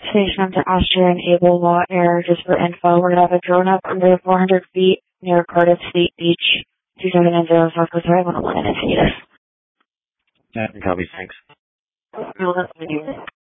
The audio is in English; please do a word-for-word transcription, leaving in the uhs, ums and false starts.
Station to Austrian Able Law Air, just for info. We're going to have a drone up under four hundred feet near Cardiff Fleet Beach, two seven nine zero South Coast Drive, one oh one, and if you need us. Yeah, copy, thanks. We'll have to do